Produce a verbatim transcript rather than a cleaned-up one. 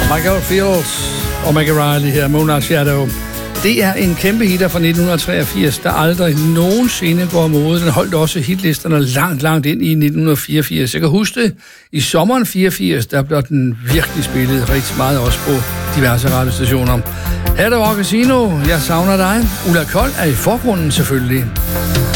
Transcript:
Michael Fields og Maggie Riley her, Moonlight Shadow. Det er en kæmpe hitter fra nitten treogfirs, der aldrig nogensinde går mod. Den holdt også hitlisterne langt, langt ind i nitten fireogfirs. Jeg kan huske det, i sommeren fireogfirs, der blev den virkelig spillet rigtig meget også på diverse radiostationer. Her er der Rock Casino, jeg savner dig. Ulla Kold er i forgrunden selvfølgelig.